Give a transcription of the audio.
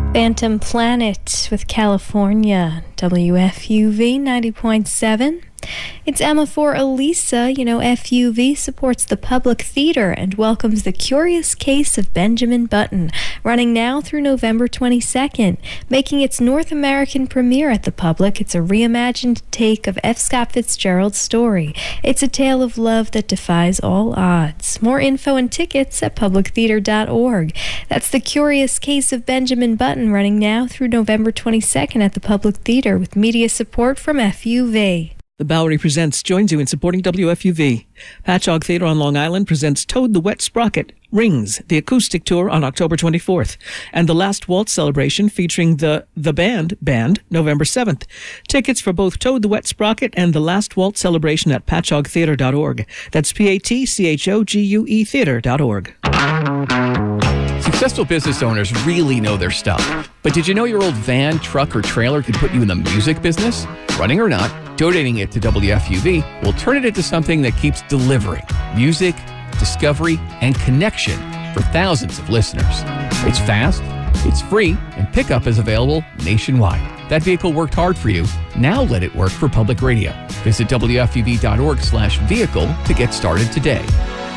Phantom Planet with California, WFUV 90.7. It's Emma for Elisa. You know, FUV supports the Public Theater and welcomes The Curious Case of Benjamin Button, running now through November 22nd. Making its North American premiere at the Public, it's a reimagined take of F. Scott Fitzgerald's story. It's a tale of love that defies all odds. More info and tickets at publictheater.org. That's The Curious Case of Benjamin Button, running now through November 22nd at the Public Theater with media support from FUV. The Bowery Presents joins you in supporting WFUV. Patchogue Theatre on Long Island presents Toad the Wet Sprocket, Rings, the acoustic tour on October 24th, and the Last Waltz celebration featuring the Band, November 7th. Tickets for both Toad the Wet Sprocket and the Last Waltz celebration at patchoguetheatre.org. That's PATCHOGUE theatre.org. Successful business owners really know their stuff. But did you know your old van, truck, or trailer could put you in the music business? Running or not, donating it to WFUV will turn it into something that keeps delivering music, discovery, and connection for thousands of listeners. It's fast, it's free, and pickup is available nationwide. That vehicle worked hard for you. Now let it work for public radio. Visit WFUV.org/vehicle to get started today.